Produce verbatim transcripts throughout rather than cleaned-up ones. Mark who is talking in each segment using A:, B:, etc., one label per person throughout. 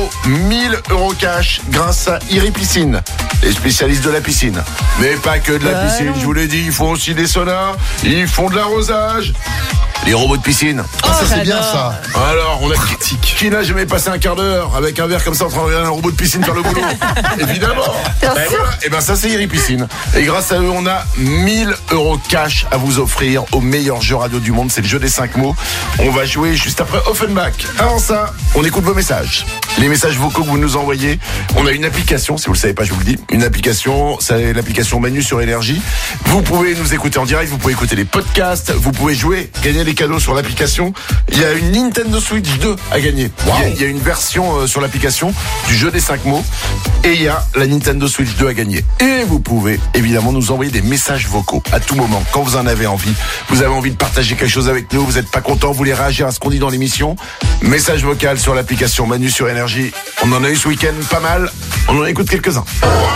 A: euros, mille euros cash grâce à Iri Piscine, les spécialistes de la piscine. Mais pas que de la
B: euh,
A: piscine,
B: non.
A: je vous l'ai dit, ils font aussi des saunas, ils font de l'arrosage. Les robots de piscine.
B: Oh,
C: ça c'est bien
B: j'adore.
C: ça.
A: Alors, on a qui, qui n'a jamais passé un quart d'heure avec un verre comme ça en train de regarder un robot de piscine faire le boulot? Évidemment.
B: Bien
A: Ben
B: sûr.
A: voilà. Et ben ça c'est Iri Piscine. Et grâce à eux, on a mille euros cash à vous offrir au meilleur jeu radio du monde. C'est le jeu des cinq mots. On va jouer juste après Offenbach. Avant ça, on écoute vos messages. Les messages vocaux que vous nous envoyez. On a une application, si vous le savez pas, je vous le dis. Une application, c'est l'application Manu sur Énergie. Vous pouvez nous écouter en direct, vous pouvez écouter les podcasts, vous pouvez jouer, gagner des cadeaux sur l'application. Il y a une Nintendo Switch deux à gagner. Wow. Il, y a, il y a une version euh, sur l'application du jeu des cinq mots. Et il y a la Nintendo Switch deux à gagner. Et vous pouvez évidemment nous envoyer des messages vocaux à tout moment, quand vous en avez envie. Vous avez envie de partager quelque chose avec nous, vous n'êtes pas content, vous voulez réagir à ce qu'on dit dans l'émission. Message vocal sur l'application Manu sur Énergie. On en a eu ce week-end pas mal. On en écoute quelques-uns.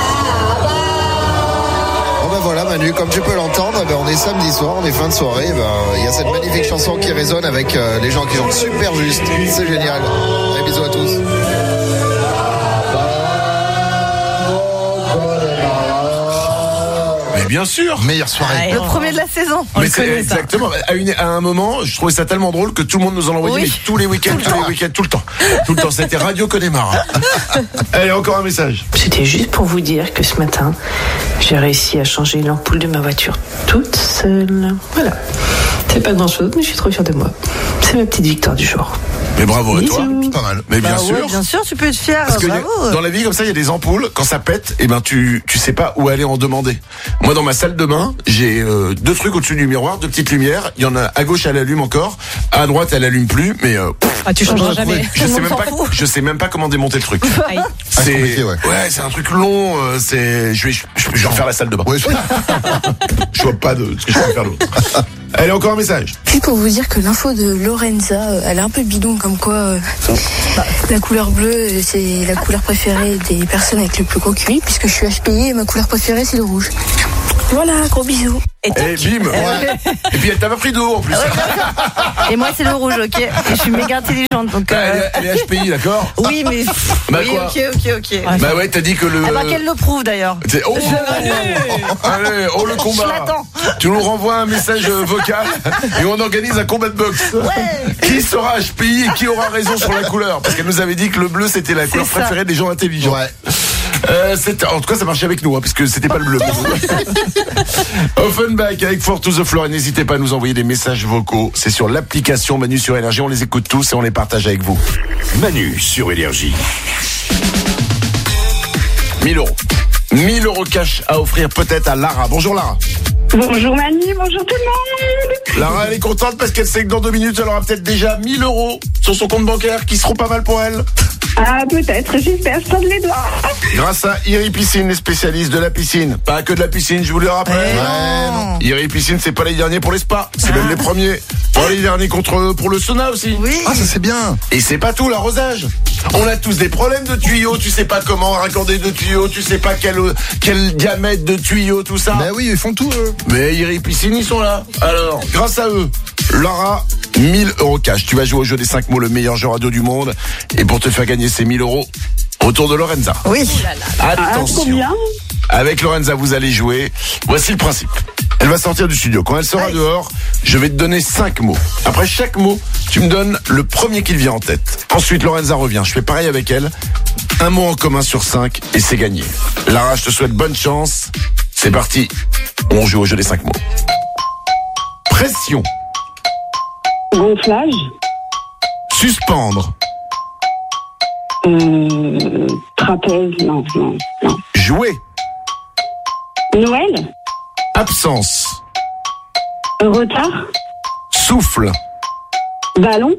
C: Bon ben voilà Manu, comme tu peux l'entendre, ben on est samedi soir, on est fin de soirée, ben il y a cette magnifique chanson qui résonne avec euh, les gens qui chantent super juste, c'est génial. Allez, bisous à tous.
A: Mais bien sûr.
C: Meilleure soirée.
B: Le premier de la saison. On
A: Mais
B: le
A: c'est
B: connaît, ça.
A: exactement. À, une, à un moment, je trouvais ça tellement drôle que tout le monde nous en envoyait,
B: Oui.
A: mais tous les week-ends, tous les week-ends, tout le temps. Tout le temps. C'était Radio Connemara. Allez, encore un message.
D: C'était juste pour vous dire que ce matin, j'ai réussi à changer l'ampoule de ma voiture toute seule. Voilà. C'est pas grand chose, mais je suis trop fière de moi. C'est ma petite victoire du jour.
A: Mais bravo à toi.
D: Bisous.
C: Pas mal.
A: Mais bien
B: Bah
A: sûr.
B: ouais, bien sûr, tu peux être fier.
A: Parce que y a-
B: Bravo.
A: dans la vie comme ça, il y a des ampoules. Quand ça pète, eh ben tu tu sais pas où aller en demander. Moi, dans ma salle de bain, j'ai euh, deux trucs au-dessus du miroir, deux petites lumières. Il y en a à gauche, elle allume encore. À droite, elle allume plus. Mais euh, pff,
B: Ah, tu changeras jamais.
A: je
B: Tout le
A: sais
B: monde
A: même
B: s'en
A: pas.
B: fout.
A: Je sais même pas comment démonter le truc.
B: Aïe.
A: C'est
C: compliqué, ouais.
A: c'est un truc long. euh, C'est je vais je, je vais refaire la salle de bain.
C: Ouais, je-
A: Je vois pas de ce que je peux faire d'autre. Allez, encore un message.
E: Juste pour vous dire que l'info de Lorenza, euh, elle est un peu bidon, comme quoi euh, la couleur bleue, euh, c'est la couleur préférée des personnes avec le plus gros Q I, puisque je suis H P I et ma couleur préférée, c'est le rouge. Voilà, gros bisous.
B: Et,
A: Et bim. Et puis elle t'a pas pris d'eau en plus.
B: et moi, c'est le rouge, ok. Et je suis méga intelligente, donc.
A: Elle,
B: Euh...
A: est, elle est H P I, d'accord.
B: Oui, mais.
A: Bah
B: oui,
A: quoi
B: ok, ok, ok.
A: Bah ouais, t'as dit que le.
B: Eh ben, qu'elle le prouve d'ailleurs.
A: C'est- Oh, allez, oh le
B: Je
A: combat.
B: l'attends.
A: Tu nous renvoies un message euh, vocal et on organise un combat de boxe. Qui sera H P I et qui aura raison sur la couleur? Parce qu'elle nous avait dit que le bleu c'était la couleur
B: ça.
A: préférée des gens intelligents.
C: Ouais.
A: Euh, c'est- en tout cas, ça marchait avec nous, hein, puisque c'était pas le bleu. Offenbach avec Four to the Floor. Et n'hésitez pas à nous envoyer des messages vocaux. C'est sur l'application Manu sur Énergie. On les écoute tous et on les partage avec vous.
F: Manu sur Énergie.
A: mille euros. mille euros cash à offrir peut-être à Lara. Bonjour Lara.
G: Bonjour Manu, bonjour tout le monde.
A: Lara, elle est contente parce qu'elle sait que dans deux minutes, elle aura peut-être déjà mille euros sur son compte bancaire qui seront pas mal pour elle.
G: Ah peut-être, j'espère, je tends les doigts.
A: Grâce à Iri Piscine, les spécialistes de la piscine. Pas que de la piscine, je vous le rappelle.
C: Ouais, non.
A: Iri Piscine, c'est pas les derniers pour les spas, c'est même les premiers. Pas les derniers contre pour le sauna aussi.
B: Oui.
C: Ah ça c'est bien.
A: Et c'est pas tout, l'arrosage. On a tous des problèmes de tuyaux, tu sais pas comment raccorder de tuyaux, tu sais pas quel, quel diamètre de tuyaux, tout ça.
C: Bah oui, ils font tout eux.
A: Mais Iri Piscine, ils sont là. Alors, grâce à eux, Lara, mille euros cash. Tu vas jouer au jeu des cinq mots, le meilleur jeu radio du monde. Et pour te faire gagner ces mille euros, autour de Lorenza.
B: Oui.
G: Ah trop
A: Attention.
G: bien.
A: Avec Lorenza, vous allez jouer. Voici le principe. Elle va sortir du studio. Quand elle sera dehors, je vais te donner cinq mots. Après chaque mot, tu me donnes le premier qui te vient en tête. Ensuite, Lorenza revient. Je fais pareil avec elle. Un mot en commun sur cinq et c'est gagné. Lara, je te souhaite bonne chance. C'est parti. On joue au jeu des cinq mots. Pression.
G: Gonflage.
A: Suspendre.
G: Euh, trapèze, non, non, non.
A: Jouer.
G: Noël.
A: Absence.
G: Retard.
A: Souffle.
G: Ballon.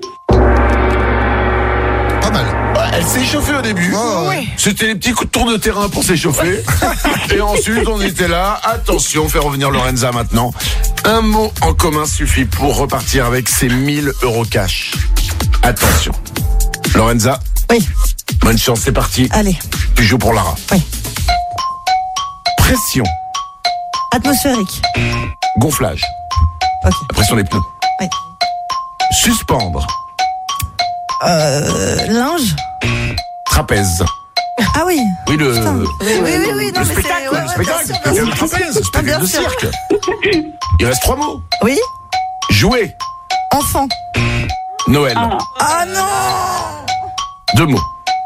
C: Pas mal.
A: Elle s'est échauffée au début.
C: Oh, ouais.
A: C'était les petits coups de tour de terrain pour s'échauffer. Et ensuite, on était là. Attention, on fait revenir Lorenza maintenant. Un mot en commun suffit pour repartir avec ses mille euros cash. Attention. Lorenza,
B: Oui.
A: bonne chance, c'est parti.
B: Allez.
A: Tu joues pour Lara.
B: Oui.
A: Pression.
B: Atmosphérique.
A: Gonflage.
B: Ok.
A: La pression des pneus.
B: Oui.
A: Suspendre.
B: Euh, linge.
A: Trapèze. trapèze.
B: Ah oui.
A: Oui, le,
B: Putain. Oui, oui, oui, oui, non,
A: le
B: mais
A: spectacle,
B: c'est- ouais,
A: le
B: ouais,
A: spectacle.
B: bien sûr,
A: Le
B: bien sûr.
A: trapèze, le
B: Ah,
A: spectacle
B: bien
A: de
B: sûr.
A: cirque. Il reste trois mots.
B: Oui.
A: Jouer,
B: Enfant.
A: Noël.
G: Ah.
B: Ah non.
A: Deux mots.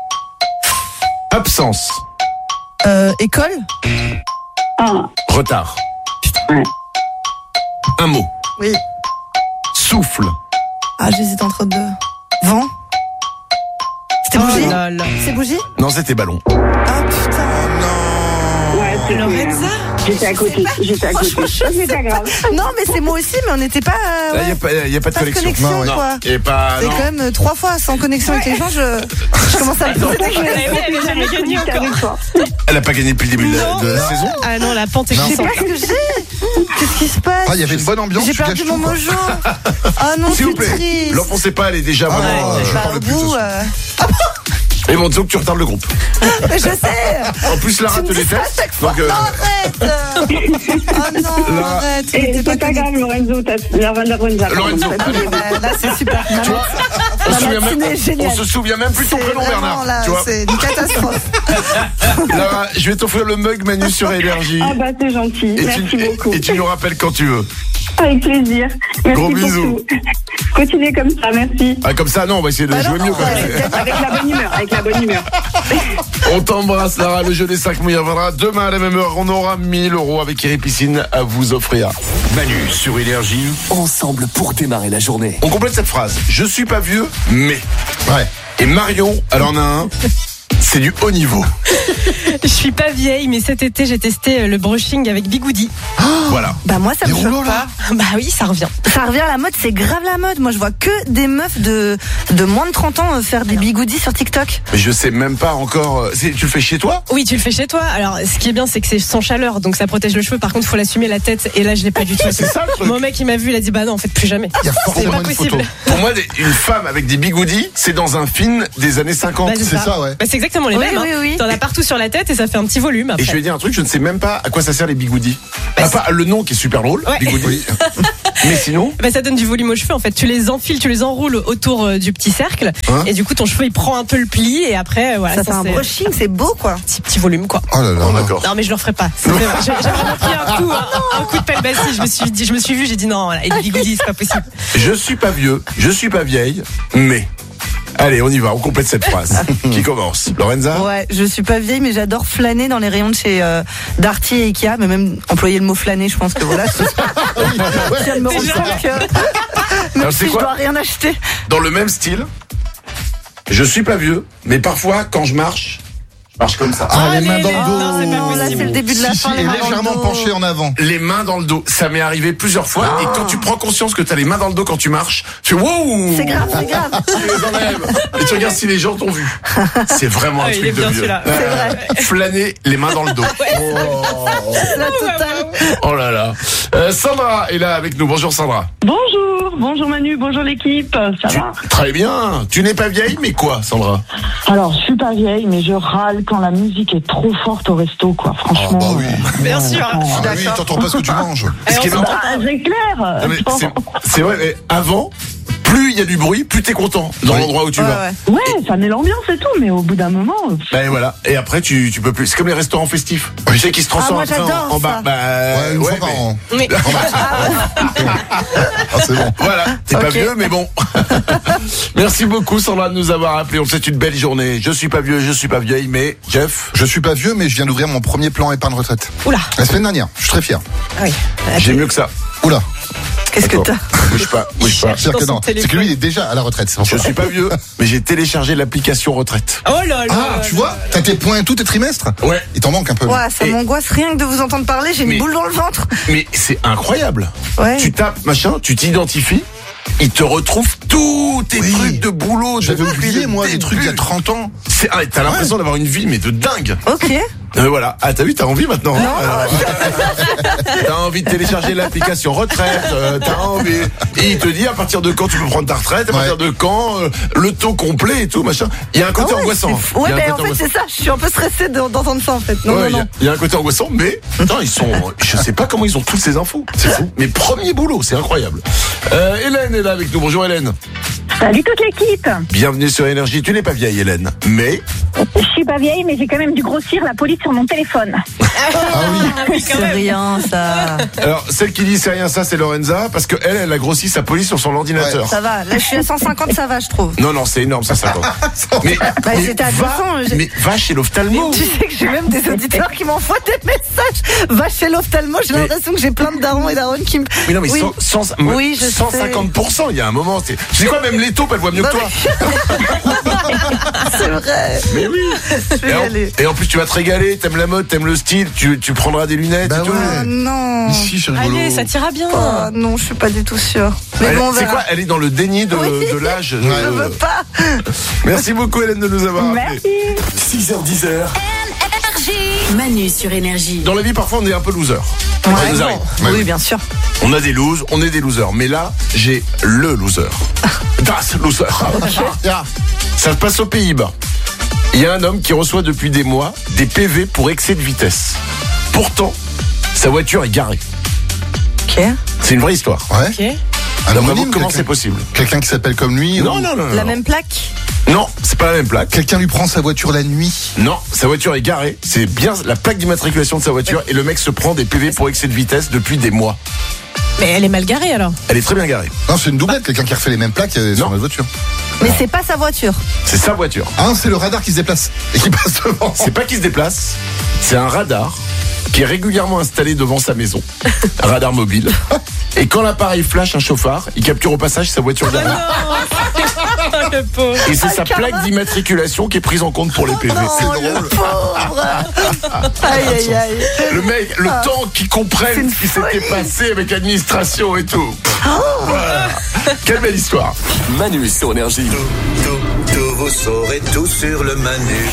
A: Absence,
B: Euh, école.
G: Ah.
A: retard.
G: Ouais.
A: Un mot.
B: Oui.
A: Souffle,
B: Ah, j'hésite entre deux. Vent. C'était
H: Oh
B: bougie.
H: là là.
B: C'est bougie.
A: non, c'était ballon.
B: Ah putain.
G: Ouais, c'était-
H: Lorenza
G: J'étais à côté. J'étais à côté. C'est pas grave.
B: Non, mais c'est moi aussi, mais on n'était pas. euh,
A: Là, il
B: ouais,
A: n'y a, pas- y a pas de
B: pas de
A: connexion.
B: connexion,
C: Non, ouais.
B: quoi.
A: Et pas.
B: C'est
A: Non.
B: quand même euh, trois fois sans connexion avec les gens. Je, je commence à me poser des questions.
H: Elle avait jamais gagné
G: J'étais avec
H: encore.
G: toi.
A: Elle n'a pas gagné depuis le début de la,
H: Non.
A: de la saison.
H: Ah non, la pente est
B: Je sais
H: glissante.
B: pas ce que j'ai. Qu'est-ce qui se passe?
C: Ah, il y avait une bonne ambiance.
B: J'ai
C: tu
B: perdu
C: gâches
B: mon
C: tout, quoi.
B: mojo. Ah non,
A: S'il vous
B: c'est
A: plaît.
B: triste.
A: L'enfoncez pas, elle est déjà
C: Ah
A: vraiment.
C: non,
A: euh,
C: je
B: Bah,
C: parle
B: au
C: plus de
B: bout,
C: ça.
B: euh,
A: Et bon, disons que tu retardes le groupe.
B: je sais.
A: En plus, Lara
B: Tu
A: te
B: me dis ça à
A: déteste.
B: chaque fois.
A: Donc, euh,
B: Non, arrête. Oh non,
A: Là.
B: arrête.
G: Et
B: T'es
G: c'est pas
B: connecté.
G: grave, Lorenzo. T'as Lorenzo.
A: Lorenzo, allez.
B: Ouais, Là, c'est super. Ma
A: tu vois, on,
B: Ma
A: se souvient
B: matinée
A: même,
B: est géniale.
A: on se souvient même plus de ton
B: C'est
A: prénom,
B: vraiment,
A: Bernard.
B: là,
A: Tu vois.
B: c'est une catastrophe.
A: Lara, je vais t'offrir le mug Manu sur Énergie.
G: Ah bah c'est gentil.
A: Et
G: Merci
A: tu, et-
G: beaucoup.
A: et tu nous rappelles quand tu veux.
G: Avec plaisir. Merci
A: Gros
G: pour
A: bisous.
G: tout. Continuez comme ça, merci.
A: Ah, comme ça, non, on va essayer de
B: Bah
A: jouer
B: non,
A: mieux quand
B: ouais.
A: même.
G: Avec la bonne humeur, avec la bonne humeur.
A: On t'embrasse, Lara. Le jeu des cinq mots il reviendra demain à la même heure. On aura mille euros avec Eric Piscine à vous offrir.
F: Manu sur Énergie.
I: Ensemble pour démarrer la journée.
A: On complète cette phrase. Je suis pas vieux, mais.
C: Ouais.
A: Et Marion, elle en a un. C'est du haut niveau.
H: Je suis pas vieille, mais cet été, j'ai testé le brushing avec Bigoudi.
A: Voilà.
B: Bah moi ça me
C: Les
B: choque
C: rouleaux,
B: pas.
C: là.
H: Bah oui, ça revient.
B: Ça revient à la mode, c'est grave la mode. Moi je vois que des meufs de, de moins de trente ans euh, faire des bigoudis sur TikTok.
A: Mais je sais même pas encore. c'est- Tu le fais chez toi?
H: Oui, tu le fais chez toi. Alors, ce qui est bien, c'est que c'est sans chaleur, donc ça protège le cheveu. Par contre, il faut l'assumer la tête. Et là, je l'ai pas du tout.
A: C'est ça le truc.
H: Mon mec, il m'a vu, il a dit bah non, en fait, plus jamais.
C: Il y a
H: C'est
C: forcément
H: pas
C: une
H: possible.
C: photo.
A: Pour moi, des- une femme avec des bigoudis, c'est dans un film des années cinquante.
H: Bah,
C: c'est ça, ouais.
H: Bah, c'est exactement les
B: Oui,
H: mêmes.
B: oui,
H: hein.
B: oui.
H: T'en as partout sur la tête et ça fait un petit volume.
A: Et
H: Après.
A: je vais dire un truc, je ne sais même pas à quoi ça sert les bigoudis.
H: Bah,
A: À part le nom qui est super drôle,
H: Ouais.
A: bigoudi.
C: Oui.
A: Mais sinon,
H: Bah, ça donne du volume aux cheveux. En fait, tu les enfiles, tu les enroules autour euh, du petit cercle,
A: Hein
H: et du coup, ton cheveu il prend un peu le pli et après, euh, voilà,
B: Ça fait un
H: c'est
B: brushing, c'est beau quoi.
H: petit petit volume quoi.
C: Oh là là.
A: oh, d'accord.
H: Non mais je le referai pas. C'est vrai. J'ai j'ai vraiment pris un coup, un, un coup de pelle bassie. Je me suis dit, je me suis vu, j'ai dit non, voilà, et les bigoudis, c'est pas possible.
A: Je suis pas vieux, je suis pas vieille, mais. Allez, on y va, on complète cette phrase. Qui commence? Lorenza?
B: Ouais, je suis pas vieille, mais j'adore flâner dans les rayons de chez euh, Darty et Ikea, mais même employer le mot flâner, je pense que voilà. Je viens de me rendre
H: Déjà.
B: compte que même
A: Alors,
B: si
A: c'est
B: je
A: quoi
B: dois rien acheter.
A: Dans le même style, je suis pas vieux, mais parfois, quand je marche, je marche comme ça.
C: Ah, les
H: Allez,
C: mains dans
H: les-
C: le dos.
H: non, c'est pas
B: Oh, là,
H: possible.
B: c'est le début de la
C: Si,
B: fin.
C: si,
B: les
C: et
B: mains dans le
C: légèrement
B: dos.
C: penché en avant.
A: Les mains dans le dos, ça m'est arrivé plusieurs fois. Et quand tu prends conscience que t'as les mains dans le dos quand tu marches, tu fais wow.
B: C'est grave, c'est grave.
A: Tu les enlèves. Et tu regardes si les gens t'ont vu. C'est vraiment un
H: Ah, il
A: truc
H: est
A: de
H: bien
A: vieux.
H: celui-là.
B: C'est
A: Flâner les mains dans le dos.
B: La totale.
A: Oh là là. Euh, Sandra est là avec nous. Bonjour Sandra.
G: Bonjour, bonjour Manu, bonjour l'équipe. Ça
A: Tu-
G: va?
A: Très bien. Tu n'es pas vieille, mais quoi, Sandra?
G: Alors, je suis pas vieille, mais je râle quand la musique est trop forte au resto, quoi. Franchement.
C: Ah, bah oui.
G: euh,
H: Bien sûr.
C: Ah oui, t'entends pas ce que tu manges.
A: Ce qui est marrant,
G: Ah, c'est clair.
A: non, mais
G: Je pense-
A: c'est- c'est vrai, mais avant, plus il y a du bruit, plus t'es content dans
C: Oui.
A: l'endroit où tu
B: Ouais,
A: vas.
B: ouais.
G: Ouais, ça met l'ambiance et tout, mais au bout d'un moment. euh,
A: Ben voilà. Et après, tu, tu peux plus. C'est comme les restaurants festifs. Tu sais qu'ils se transforment
B: Ah, moi,
A: après en,
B: j'adore
A: en bar.
B: ça.
A: Bah,
C: Ouais, une
A: ouais,
C: fois par
A: mais-
C: an.
H: Mais-
C: Ah, c'est bon.
A: Voilà, t'es pas
B: Ok.
A: vieux, mais bon. Merci beaucoup, Sandra, de nous avoir appelé. On te souhaite une belle journée. Je suis pas vieux, je suis pas vieille, mais Jeff,
C: Je suis pas vieux, mais je viens d'ouvrir mon premier plan épargne retraite.
H: Oula.
C: La semaine dernière. Je suis très fier.
H: Ah oui.
A: j'ai mieux que ça.
C: Oula.
B: Qu'est-ce que
A: D'accord.
B: t'as?
A: Bouge pas, bouge pas.
C: C'est-à-dire
H: Dans
C: que
H: son
C: non. C'est que
H: téléphone.
C: lui, il est déjà à la retraite. C'est pour
A: Je
C: ça.
A: suis pas vieux, mais j'ai téléchargé l'application retraite.
H: Oh là là.
C: Ah, tu vois, t'as tes points et tout, tes trimestres.
A: Ouais.
C: Il t'en manque un peu.
B: Ouais, ça
A: Et-
B: m'angoisse rien que de vous entendre parler, j'ai une
A: Mais-
B: boule dans le ventre.
A: Mais c'est incroyable.
B: Ouais.
A: Tu tapes, machin, tu t'identifies, il te retrouve tous tes
C: Oui.
A: trucs de boulot. de-
C: J'avais
A: depuis
C: oublié,
A: le
C: moi, des
A: début.
C: trucs il y a trente ans.
A: C'est- ah, t'as l'impression d'avoir une vie, mais de dingue.
B: Ok.
A: Euh, voilà. Ah, t'as vu, t'as envie maintenant. hein Alors, t'as envie de télécharger l'application retraite, euh, t'as envie. Et il te dit à partir de quand tu peux prendre ta retraite, à
C: Ouais.
A: partir de quand, euh, le taux complet et tout, machin. Il y a un côté
B: Ah ouais,
A: angoissant.
B: c'est fou. Ouais,
A: Il y a un
B: mais en
A: côté
B: fait,
A: angoissant.
B: c'est ça. Je suis un peu stressée de- d'entendre ça, en fait. Non,
A: Ouais,
B: non,
A: il y a-
B: non.
A: il y, a un côté angoissant, mais putain, ils sont. Je sais pas comment ils ont toutes ces infos. C'est fou. Mais premier boulot, c'est incroyable. Euh, Hélène est là avec nous. Bonjour Hélène.
J: Salut toute l'équipe.
A: Bienvenue sur Énergie. Tu n'es pas vieille, Hélène, mais...
J: Je suis pas vieille, mais j'ai quand même dû grossir la police sur mon téléphone.
A: Ah oui,
B: c'est rien, ça.
A: Alors, celle qui dit c'est rien, ça, c'est Lorenza, parce qu'elle, elle a grossi sa police sur son ordinateur.
B: Ouais, ça va, là je suis à cent cinquante, ça va, je trouve.
A: Non, non, c'est énorme, ça, cinquante. mais,
B: bah,
A: mais,
B: c'était à deux cents,
A: va,
B: j'ai...
A: mais va chez l'ophtalmo.
B: Tu sais que j'ai même des auditeurs qui m'envoient des messages. Va chez l'ophtalmo, j'ai mais... l'impression que j'ai plein de darons et darons qui me...
A: Mais non, mais
B: oui.
A: cent, cent,
B: oui, je
A: cent cinquante pour cent, il y a un moment, c'est... Tu sais quoi, même les taupes, elle voit mieux bah, que toi.
B: C'est vrai.
A: Mais oui.
B: Je vais
A: et,
B: y
A: en,
B: aller.
A: et en plus, tu vas te régaler, t'aimes la mode, t'aimes le style, tu, tu prendras des lunettes
C: bah
A: et tout.
C: Ouais.
B: Ah, non.
C: Ici, je suis rigolo.
H: Allez, ça t'ira bien.
B: Oh, non, je suis pas du tout sûre. Mais
A: elle,
B: bon, on
A: c'est
B: verra.
A: quoi? Elle est dans le déni de,
B: oui.
A: de l'âge.
B: Je ne veux pas.
A: Merci beaucoup, Hélène, de nous avoir appelé.
J: Merci.
I: six heures dix.
K: Manu sur Énergie.
A: Dans la vie, parfois, on est un peu loser.
B: Ouais,
A: ça nous arrive.
B: bon. Oui, bien sûr.
A: On a des losers, on est des losers. Mais là, j'ai le loser. Das loser. Ça se passe aux Pays-Bas. Il y a un homme qui reçoit depuis des mois des P V pour excès de vitesse. Pourtant, sa voiture est garée.
B: Ok.
A: C'est une vraie histoire.
C: Ouais.
H: Ok.
C: Un
A: Donc,
C: anonyme,
A: comment
C: quelqu'un-
A: c'est possible?
C: Quelqu'un qui s'appelle comme lui.
A: Non,
C: ou-
A: non, non, non.
B: La
A: non.
B: même plaque?
A: Non, c'est pas la même plaque.
C: Quelqu'un lui prend sa voiture la nuit.
A: Non, sa voiture est garée. C'est bien la plaque d'immatriculation de sa voiture et le mec se prend des P V pour excès de vitesse depuis des mois.
H: Mais elle est mal garée alors.
A: Elle est très bien garée.
C: Non, c'est une doublette. Quelqu'un qui refait les mêmes plaques euh, sur
A: Non.
C: la voiture.
B: Mais c'est pas sa voiture.
A: C'est sa voiture.
C: Ah, c'est le radar qui se déplace et qui passe devant.
A: C'est pas qu'il se déplace, c'est un radar qui est régulièrement installé devant sa maison. Un radar mobile. Et quand l'appareil flash un chauffard, il capture au passage sa voiture garée.
H: Le pauvre.
A: Et c'est sa plaque d'immatriculation qui est prise en compte pour les P V. C'est
B: Oh, le pauvre. Aïe, aïe, aïe.
A: Le mec, le
B: Ah.
A: temps qu'il
B: C'est
A: comprenne
B: une
A: ce qui s'était
B: folie.
A: passé avec l'administration et tout.
B: Oh.
A: Voilà. Quelle belle histoire.
I: Manu sur Énergie.
F: Tout, tout, tout, vous saurez tout sur le Manu.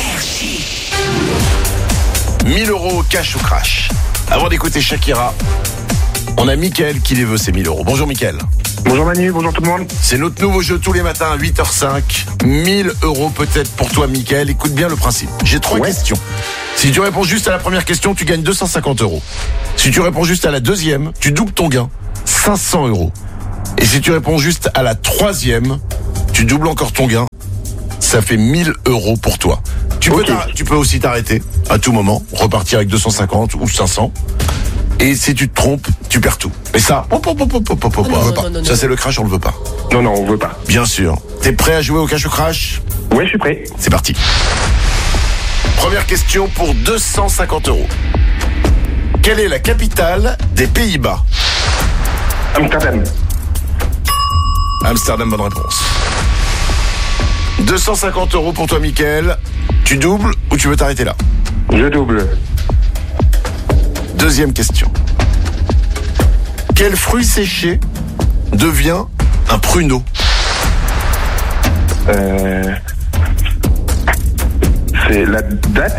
A: mille euros cash ou crash. Avant d'écouter Shakira, on a Mickaël qui les veut ces mille euros. Bonjour Mickaël.
L: Bonjour Manu, bonjour tout le monde.
A: C'est notre nouveau jeu tous les matins à huit heures cinq. mille euros peut-être pour toi Mickaël. Écoute bien le principe. J'ai trois
L: Ouais.
A: questions. Si tu réponds juste à la première question, tu gagnes deux cent cinquante euros. Si tu réponds juste à la deuxième, tu doubles ton gain. cinq cents euros. Et si tu réponds juste à la troisième, tu doubles encore ton gain. Ça fait mille euros pour toi. Tu peux,
L: Ok.
A: t'arr- tu peux aussi t'arrêter à tout moment, repartir avec deux cent cinquante ou cinq cents. Et si tu te trompes, tu perds tout. Mais ça, hop, hop, hop, hop, hop, hop, hop.
H: non,
A: On veut
H: non,
A: pas.
H: non, non,
A: Ça
H: non.
A: c'est le crash, on le veut pas.
L: Non, non, on veut pas.
A: Bien sûr. T'es prêt à jouer au cash ou crash?
L: Ouais, je suis prêt.
A: C'est parti. Première question pour deux cent cinquante euros. Quelle est la capitale des Pays-Bas?
L: Amsterdam.
A: Amsterdam, bonne réponse. deux cent cinquante euros pour toi, Mickaël. Tu doubles ou tu veux t'arrêter là?
L: Je double.
A: Deuxième question. Quel fruit séché devient un pruneau?
L: Euh... C'est la date.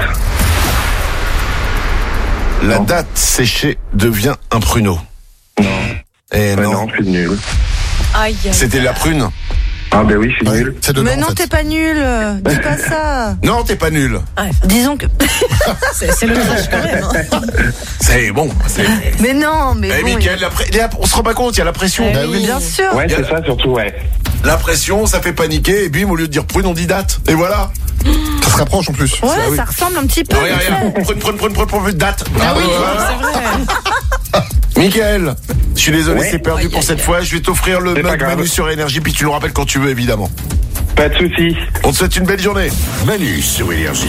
A: La
L: Non.
A: date séchée devient un pruneau.
L: Non.
A: Eh
L: Ouais,
A: non.
L: non, je suis nul.
H: Aïe, aïe.
A: C'était la prune.
L: Ah ben oui, je suis
C: Ouais,
L: nul.
C: c'est dedans,
B: Mais non,
C: en fait.
B: t'es pas nul. Dis pas ça.
A: Non, t'es pas nul.
B: Disons que.
H: C'est c'est le crash quand même. hein.
A: C'est bon. C'est...
B: Mais non, mais.
A: Eh,
B: bon,
A: Mickaël, la pré- la- on se rend pas compte, il y a la pression.
H: Eh
B: il-
H: oui.
B: Bien sûr.
L: Ouais,
A: Y a-
L: c'est ça surtout, ouais.
A: La pression, ça fait paniquer, et bim, au lieu de dire prune, on dit date. Et voilà.
C: Ça se rapproche en plus.
B: Ouais,
A: Ça, oui.
B: ça ressemble un petit peu.
A: Ah, regarde, regarde. Prune, prune, prune, prune, prune, date.
H: Ah oui,
A: voilà.
H: c'est vrai.
A: Mickaël, je suis désolé,
L: Ouais.
A: c'est perdu pour cette fois. Je vais t'offrir le
L: C'est pas
A: mug
L: grave.
A: Manu sur Énergie, puis tu nous rappelles quand tu veux, évidemment.
L: Pas de soucis.
A: On te souhaite une belle journée.
F: Manu sur Énergie.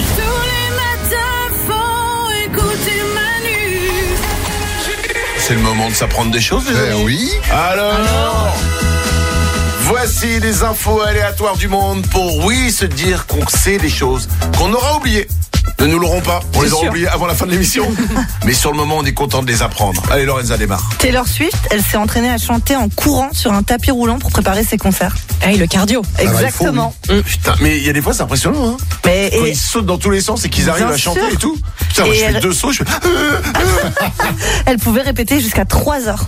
A: C'est le moment de s'apprendre des choses, les
C: Eh
A: amis.
C: oui.
A: Alors, voici les infos aléatoires du monde pour, oui, se dire qu'on sait des choses qu'on aura oubliées. Ne nous l'aurons pas, on
H: C'est
A: les aura
H: sûr.
A: oubliées avant la fin de l'émission. Mais sur le moment, on est content de les apprendre. Allez, Lorenza démarre.
B: Taylor Swift, elle s'est entraînée à chanter en courant sur un tapis roulant pour préparer ses concerts.
H: Ah, le cardio.
C: bah, il faut,
B: Exactement.
A: Putain, mais il y a des fois, c'est impressionnant, hein.
B: Mais
A: Quand
B: et-
A: ils sautent dans tous les sens et qu'ils arrivent
B: Bien
A: à chanter
B: sûr.
A: et tout. Putain, moi,
B: Et
A: je fais
B: elle-
A: deux sauts, je fais...
B: elle pouvait répéter jusqu'à trois heures.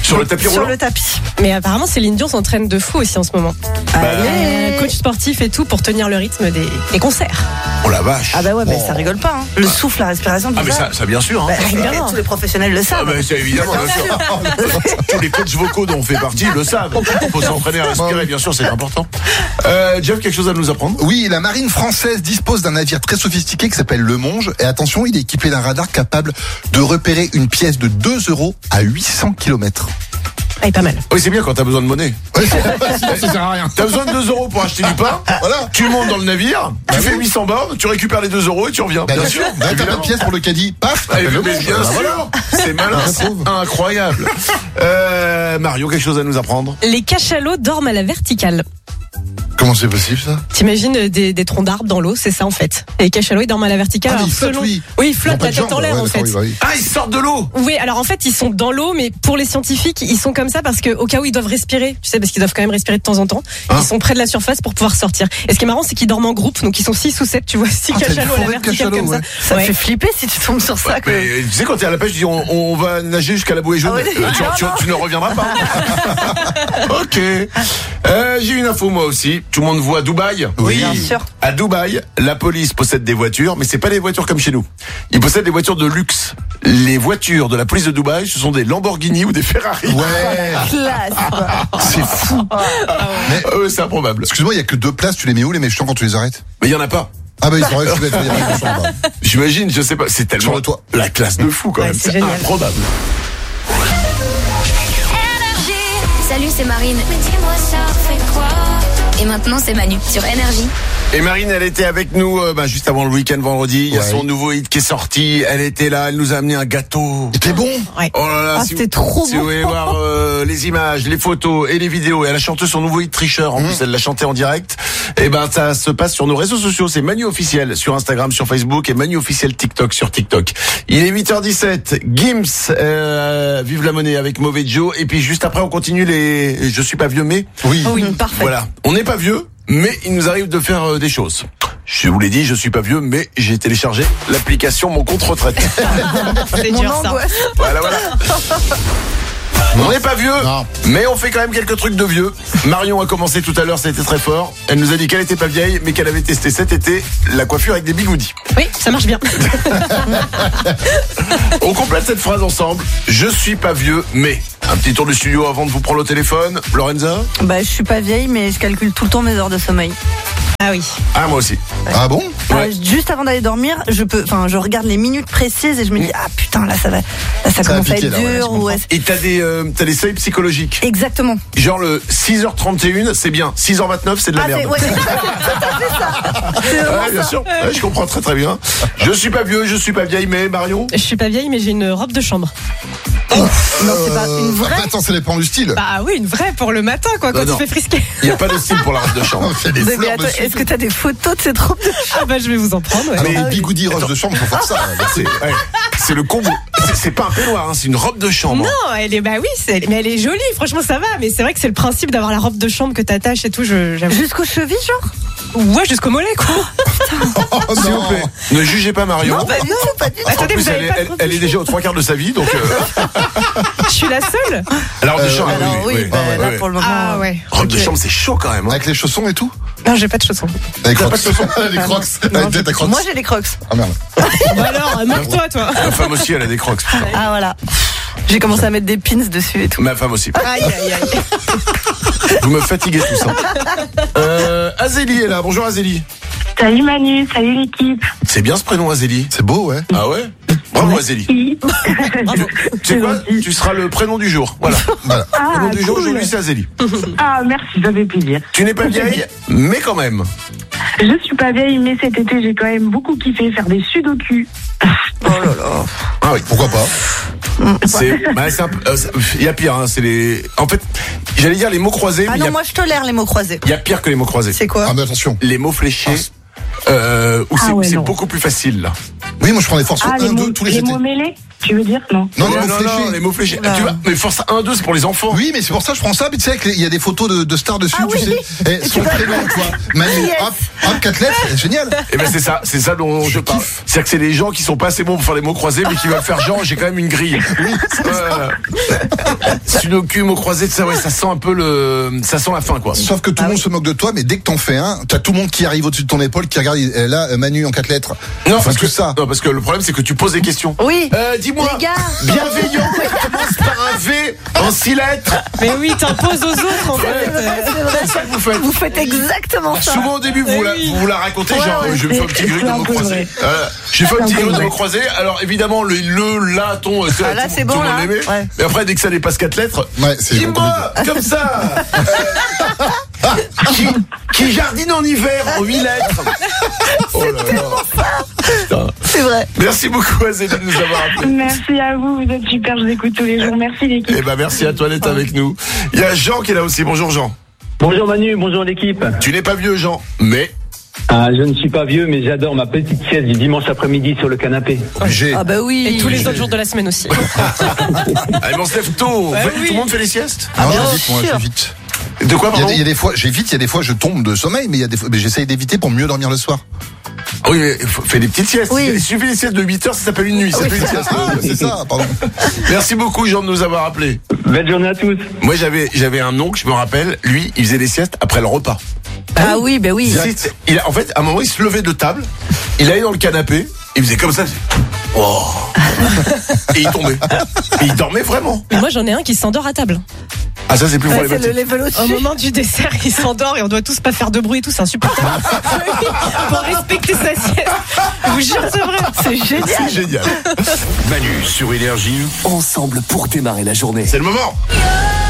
A: Sur le tapis
B: Sur
A: roulant.
B: le tapis.
H: Mais apparemment, Céline Dion s'entraîne de fou aussi en ce moment.
B: Allez.
H: Euh, coach sportif et tout pour tenir le rythme des, des concerts.
A: Oh la vache.
B: Ah bah ouais, mais
A: Oh.
B: ça rigole pas. Hein. Le souffle, la respiration, tout
A: Ah mais ça, ça bien sûr. Hein.
B: Bah,
H: évidemment.
B: tous les professionnels le
A: Ah
B: savent.
A: bah, c'est évidemment, bien sûr. Tous les coachs vocaux dont on fait partie le savent. Il faut s'entraîner à respirer, bien sûr, c'est important. Euh, Jeff, quelque chose à nous apprendre?
M: Oui, la marine française dispose d'un navire très sophistiqué qui s'appelle Le Monge. Et attention, il est équipé d'un radar capable de repérer une pièce de deux euros à huit cents kilomètres.
H: Ah, pas mal.
A: Oui, c'est bien quand t'as besoin de monnaie.
M: Ouais, sinon, ça sert à rien.
A: T'as besoin de deux euros pour acheter du pain. Voilà. Tu montes dans le navire, tu fais huit cents bornes, tu récupères les deux euros et tu reviens.
M: Bah, bien sûr. Là, t'as pas de pièce pour le caddie. Paf.
A: Ah,
M: t'appelles Le
A: mais
M: Monge.
A: bien
M: Bah,
A: sûr.
M: voilà.
A: C'est malin, c'est incroyable. Euh, Mario, quelque chose à nous apprendre?
H: Les cachalots dorment à la verticale.
M: Comment c'est possible ça?
H: T'imagines des, des troncs d'arbres dans l'eau, c'est ça en fait. Et les cachalots ils dorment à la verticale.
M: Ah, mais
H: alors,
M: ils flottent,
H: selon-
M: oui.
H: Oui, ils
M: Ils ont
H: flottent
M: pas
H: la
M: de
H: tête en
M: jambes,
H: l'air
M: ouais,
H: en fait.
M: d'accord, oui, bah
A: Ah, ils sortent de l'eau.
H: Oui, alors en fait, ils sont dans l'eau, mais pour les scientifiques, ils sont comme ça parce que au cas où ils doivent respirer, tu sais, parce qu'ils doivent quand même respirer de temps en temps,
A: Hein
H: ils sont près de la surface pour pouvoir sortir. Et ce qui est marrant, c'est qu'ils dorment en groupe, donc ils sont six ou sept, tu vois, six
M: Ah, t'as une
H: cachalots à la
M: forêt de
H: verticale
M: cachalots,
H: comme
M: ouais.
H: ça.
B: Ça me
H: Ouais.
B: fait flipper si tu tombes sur ça. que-
A: Mais tu sais, quand t'es à la pêche, tu dis on, on va nager jusqu'à la bouée jaune.
B: Ah ouais.
A: Euh, tu,
B: Non,
A: tu-
B: non.
A: tu ne reviendras pas. Ok. Euh, J'ai une info moi aussi. Tout le monde voit Dubaï.
M: Oui.
B: Bien sûr.
A: À Dubaï, la police possède des voitures, mais c'est pas des voitures comme chez nous. Ils possèdent des voitures de luxe. Les voitures de la police de Dubaï, ce sont des Lamborghini ou des Ferrari.
M: Ouais.
B: Classe. quoi.
M: C'est fou. Mais,
A: Ah ouais, c'est improbable.
M: excuse-moi, il y a que deux places, tu les mets où les méchants quand tu les arrêtes?
A: Mais il y en a pas.
M: Ah bah, il faudrait que je mette les méchants là.
A: J'imagine, je sais pas. C'est tellement
M: Sur le toit.
A: la classe de fou quand
H: Ouais,
A: même.
H: c'est
A: C'est
H: génial.
A: improbable.
N: Salut, c'est Marine. Mais dis-moi, ça fait quoi? Et maintenant, c'est Manu sur Énergie.
A: Et Marine, elle était avec nous euh, bah, juste avant le week-end vendredi. Il y a
M: Ouais.
A: son nouveau hit qui est sorti. Elle était là, elle nous a amené un gâteau.
M: C'était bon.
H: Ouais.
A: Oh là là,
B: Ah,
A: si
B: c'était
A: vous,
B: trop
A: si
B: bon.
A: vous voulez voir euh, les images, les photos et les vidéos, et elle a chanté son nouveau hit Tricheur. En plus, elle l'a chanté en direct. Et ben, ça se passe sur nos réseaux sociaux. C'est Manu officiel sur Instagram, sur Facebook, et Manu officiel TikTok sur TikTok. Il est huit heures dix-sept. Gims, euh, vive la monnaie avec Mauvais Joe. Et puis juste après, on continue les. Je suis pas vieux, mais
M: Oui.
B: Oui, parfait.
A: voilà. On n'est pas vieux, mais il nous arrive de faire euh, des choses. Je vous l'ai dit, je suis pas vieux, mais j'ai téléchargé l'application Mon Compte Retraite.
H: C'est
B: Mon
H: dur ça.
B: angoisse.
A: Voilà, voilà. On n'est pas vieux,
M: Non.
A: mais on fait quand même quelques trucs de vieux. Marion a commencé tout à l'heure, ça a été très fort. Elle nous a dit qu'elle était pas vieille, mais qu'elle avait testé cet été la coiffure avec des bigoudis.
H: Oui, ça marche bien.
A: On complète cette phrase ensemble. Je suis pas vieux, mais... Un petit tour du studio avant de vous prendre au téléphone. Lorenza?
B: Bah, je suis pas vieille, mais je calcule tout le temps mes heures de sommeil.
H: Ah oui.
A: Ah, moi aussi.
M: Ah bon?
A: Ouais.
B: Euh, juste avant d'aller dormir, je peux, enfin, je regarde les minutes précises et je me dis ah putain là ça va, là ça,
M: Ça va
B: commence à
M: piquer,
B: être
M: là, ouais, je
B: dur.
M: comprends.
B: ou est-
A: Et t'as des, euh, t'as des seuils psychologiques.
B: Exactement.
A: Genre le six heures trente et une, c'est bien. six heures vingt-neuf, c'est de la
B: Ah,
A: merde.
B: c'est, ouais, c'est tout à fait ça. C'est vraiment
A: Ouais, bien
B: ça.
A: sûr. Ouais, je comprends très très bien. Je suis pas vieux, je suis pas vieille, mais Marion?
H: Je suis pas vieille, mais j'ai une robe de chambre.
B: Non, c'est pas une vraie.
M: Après, attends, ça dépend du style.
H: Bah oui, une vraie pour le matin, quoi, quand
A: Non, non.
H: tu fais frisquer.
A: Il n'y a pas de style pour la robe de chambre.
M: C'est des
B: Mais
M: fleurs
B: attends,
M: dessus.
B: est-ce que t'as des photos de cette robe de
H: Ah bah je vais vous en prendre. Ouais.
M: Alors,
A: Mais-
M: les bigoudis roses de chambre, faut faire ça.
A: C'est ouais, c'est le combo. C'est- C'est pas un peignoir, hein, c'est une robe de chambre.
H: Non, elle est bah oui, c'est- mais elle est jolie. Franchement, ça va. Mais c'est vrai que c'est le principe d'avoir la robe de chambre que t'attaches et tout. Je, j'avoue.
B: jusqu'aux chevilles genre.
H: Ouais, jusqu'au mollet, quoi.
M: Oh
A: S'il vous
M: non.
A: plaît, ne jugez pas Marion.
B: Pas du tout, pas du tout.
A: En
H: Attendez,
A: plus,
H: vous avez
A: elle, est-
H: pas
A: elle-
H: trop
A: elle est déjà aux trois quarts de sa vie, donc. Euh,
H: Je suis la seule.
A: la robe de
M: Euh,
A: chambre,
B: Alors oui, bah,
A: ouais,
B: là
A: ouais.
B: pour le moment.
H: Ah ouais.
A: Robe de
H: Ok.
A: chambre, c'est chaud quand même. Hein.
M: Avec les chaussons et tout?
H: Non, j'ai pas de chaussons.
M: Avec
A: T'as
M: crocs.
A: pas de chaussons?
M: Les crocs.
H: Non,
M: Avec ta crocs.
B: Moi j'ai les crocs.
M: Ah merde.
H: Bah alors, moque-toi, toi.
A: Ma femme aussi, elle a des crocs. putain.
B: Ah voilà. J'ai commencé à mettre des pins dessus et tout.
A: Ma femme aussi.
H: Aïe, aïe, aïe.
A: Vous me fatiguez tous. Hein. Euh, Azélie est là. Bonjour Azélie.
J: Salut Manu, salut l'équipe.
A: C'est bien ce prénom Azélie.
M: C'est beau, ouais.
A: Ah ouais? Bravo Azélie.
J: Oui.
A: Tu sais quoi? Tu seras le prénom du jour. Voilà.
M: Voilà.
J: Ah,
A: prénom du jour
J: cool.
A: aujourd'hui, c'est Azélie.
J: Ah, merci, ça fait plaisir.
A: Tu n'es pas vieille, mais quand même.
J: Je suis pas vieille, mais cet été, j'ai quand même beaucoup kiffé faire des sudoku.
B: Oh là là.
A: Ah oui.
M: Pourquoi pas?
A: C'est, bah, c'est un peu- euh, c'est- il y a pire, hein, c'est les, en fait, j'allais dire les mots croisés,
B: Ah
A: mais il
B: non,
A: y a,
B: moi je tolère les mots croisés.
A: il y a pire que les mots croisés.
B: C'est quoi?
M: Ah mais attention.
A: Les mots fléchés, euh, où
J: Ah
A: c'est,
J: ouais,
A: c'est
J: non.
A: beaucoup plus facile, là.
M: Oui, moi je prends des forceaux
J: Ah, les
M: un,
J: mots,
M: deux, tous les
J: les
M: étés.
J: mots mêlés. Tu veux dire non?
M: Non,
A: Non,
M: les mots
A: non,
M: fléchés.
A: non, les mots fléchés.
B: Oula.
A: Tu vois, mais Force un, deux, c'est pour les enfants.
M: Oui, mais c'est pour ça que je prends ça. Mais tu sais, il y a des photos de, de stars dessus,
B: Ah
M: tu
B: oui.
M: sais. Et son prénom, tu vois. Manu,
B: Yes.
M: hop, hop, quatre lettres, c'est génial.
A: Et ben c'est ça, c'est ça dont je parle. C'est-à-dire que c'est les gens qui sont pas assez bons pour faire les mots croisés, mais qui veulent faire genre, j'ai quand même une grille. Euh, Sudoku, mots croisés, ça, ouais, ça sent un peu le, ça sent la fin, quoi.
M: Sauf que tout le monde se moque de toi, mais dès que t'en fais un, t'as tout le monde qui arrive au-dessus de ton épaule, qui regarde, et là, euh, Manu en quatre lettres.
A: Non,
M: Enfin,
A: parce que
M: tout ça.
A: non, parce que le problème, c'est que tu poses des questions.
B: Oui.
A: Euh, dis-moi,
B: Les gars.
A: bienveillant, ça commence par un V en six lettres.
H: Mais oui, t'imposes aux autres en fait.
B: C'est vrai, c'est vrai.
A: C'est ça que vous faites.
B: Vous faites exactement ça.
A: Souvent au début, vous,
H: Mais
A: la,
H: oui.
A: vous la racontez,
B: Ouais,
A: genre,
B: ouais,
A: euh, je vais me faire un petit grille de
J: c'est un
A: mots
J: peu
A: croisés.
J: vrai.
A: Euh, j'ai fait un
J: C'est
A: petit
J: un peu
A: grille de
J: vrai.
A: mots croisés. Alors évidemment, le, le là, ton, euh,
B: Ah, là,
A: tout,
B: c'est
A: tout
B: bon,
A: le monde
B: là.
A: l'aimait.
B: Ouais.
A: Mais après, dès que ça dépasse quatre lettres,
M: Ouais, c'est
A: dis-moi, comme ça, euh, qui, qui jardine en hiver en huit lettres. Oh là là. Putain.
B: C'est vrai.
A: Merci beaucoup, Azélie, de nous avoir appelé.
J: Merci à vous, vous êtes super, je vous écoute tous les jours. Merci l'équipe.
A: Eh ben, merci à toi d'être avec nous. Il y a Jean qui est là aussi. Bonjour, Jean.
O: Bonjour Manu, bonjour l'équipe.
A: Tu n'es pas vieux, Jean, mais
O: Ah, je ne suis pas vieux, mais j'adore ma petite sieste du dimanche après-midi sur le canapé.
M: obligé.
B: Ah bah oui.
H: Et tous les autres jours de la semaine aussi.
A: allez, on se lève tôt.
H: Bah
A: Fait-
H: oui.
A: Tout le monde fait les siestes.
M: Non,
B: bien
M: j'évite, moi,
B: sûr.
M: j'évite.
A: De quoi,
M: Il y, a
A: pardon
M: des, il y a des fois, j'évite, il y a des fois, je tombe de sommeil, mais il y a des fois, mais j'essaye d'éviter pour mieux dormir le soir.
A: Ah oui, mais faut- fais des petites siestes.
B: Oui.
A: Il suffit des siestes de huit heures, ça s'appelle une nuit. Ça fait une sieste.
M: Ah, c'est ça, pardon.
A: Merci beaucoup, Jean, de nous avoir appelés.
O: Belle journée à tous.
A: Moi, j'avais, j'avais un oncle, je me rappelle, lui, il faisait des siestes après le repas.
B: Ah oui, bah oui.
A: C'est- Il a, en fait, à un moment, il se levait de table, il allait dans le canapé, il faisait comme ça. Il faisait, oh. Et il tombait. Et il dormait vraiment.
H: Mais moi j'en ai un qui s'endort à table.
A: Ah, ça, c'est plus
B: Ouais, c'est
A: problématique.
B: le level
H: Au
B: au-dessus.
H: moment du dessert, il s'endort et on doit tous pas faire de bruit et tout, c'est insupportable. Pour respecter sa sieste. Je vous jure, c'est vrai.
B: C'est génial.
A: C'est génial.
I: Manu sur Énergie, ensemble pour démarrer la journée.
A: C'est le moment.